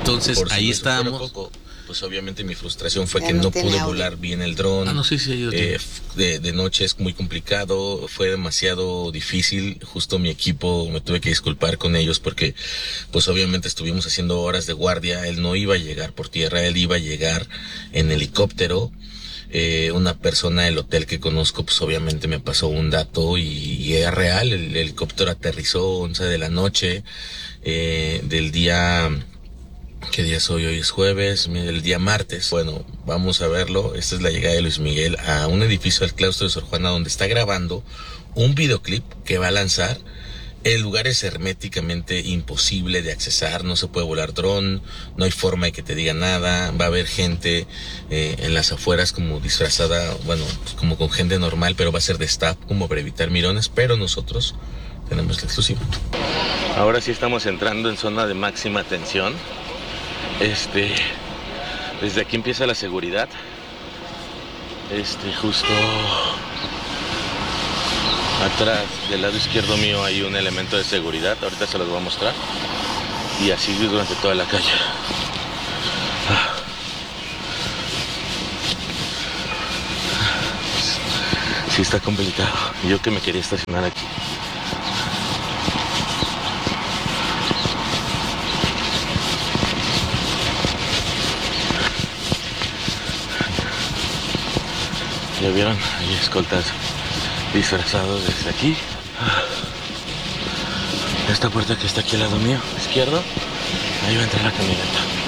Entonces Por si ahí eso fuera estábamos. poco, pues obviamente mi frustración fue Ya que no no tiene pude audio. volar bien el dron. No, sí, yo De noche es muy complicado, fue demasiado difícil. Justo mi equipo, me tuve que disculpar con ellos porque pues obviamente estuvimos haciendo horas de guardia. Él no iba a llegar por tierra, él iba a llegar en helicóptero. Una persona del hotel que conozco pues obviamente me pasó un dato y era real. El helicóptero aterrizó 11 de la noche del día... ¿Qué día es hoy? Hoy es jueves, el día martes. Bueno, vamos a verlo. Esta es la llegada de Luis Miguel a un edificio del claustro de Sor Juana donde está grabando un videoclip que va a lanzar. El lugar es herméticamente imposible de accesar, no se puede volar dron, no hay forma de que te diga nada, va a haber gente en las afueras como disfrazada, bueno, como con gente normal, pero va a ser de staff como para evitar mirones, pero nosotros tenemos la exclusiva. Ahora sí estamos entrando en zona de máxima tensión. Desde aquí empieza la seguridad. Justo atrás del lado izquierdo mío hay un elemento de seguridad. Ahorita se los voy a mostrar. Y así durante toda la calle. Sí está complicado. Yo que me quería estacionar aquí. Ya vieron, hay escoltas disfrazados desde aquí. Esta puerta que está aquí al lado mío, izquierdo, ahí va a entrar la camioneta.